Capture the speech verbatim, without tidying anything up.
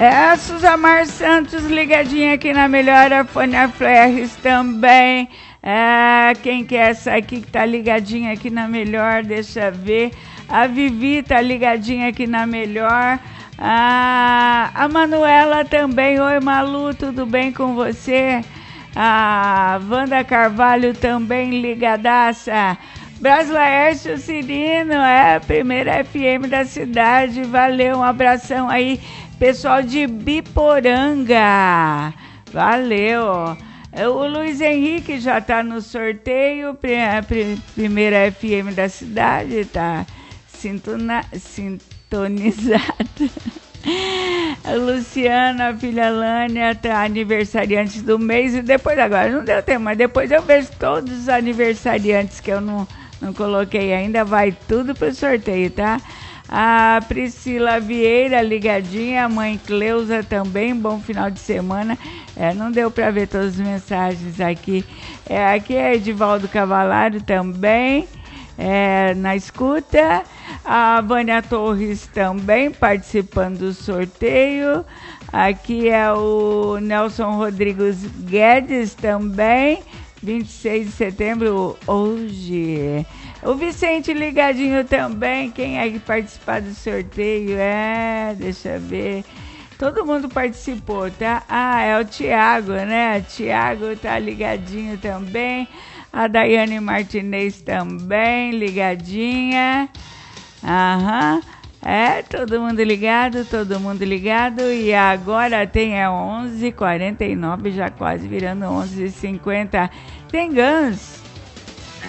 É, Suzamar Santos ligadinha aqui na melhor, a Fônia Flerres também. É, quem que é essa aqui que tá ligadinha aqui na melhor? Deixa eu ver. A Vivi tá ligadinha aqui na melhor. Ah, a Manuela também. Oi, Malu, tudo bem com você? A Wanda Carvalho também ligadaça. Braslaércio Cirino, é a primeira F M da cidade. Valeu, um abração aí, pessoal de Biporanga. Valeu. O Luiz Henrique já tá no sorteio, primeira F M da cidade, tá sintona, sintonizado. A Luciana, a filha Lânia, tá aniversariante do mês. E depois, agora não deu tempo, mas depois eu vejo todos os aniversariantes que eu não, não coloquei ainda. Vai tudo pro sorteio, tá? A Priscila Vieira ligadinha, a mãe Cleusa também, bom final de semana. É, não deu para ver todas as mensagens aqui. É, aqui é Edivaldo Cavalaro também, é, na escuta. A Vânia Torres também participando do sorteio. Aqui é o Nelson Rodrigues Guedes também, vinte e seis de setembro, hoje. O Vicente ligadinho também, quem é que participar do sorteio? É, deixa eu ver. Todo mundo participou, tá? Ah, é o Tiago, né? O Tiago tá ligadinho também. A Daiane Martinez também, ligadinha. Aham. É, todo mundo ligado, todo mundo ligado. E agora tem é onze e quarenta e nove, já quase virando onze e cinquenta. Tem Guns.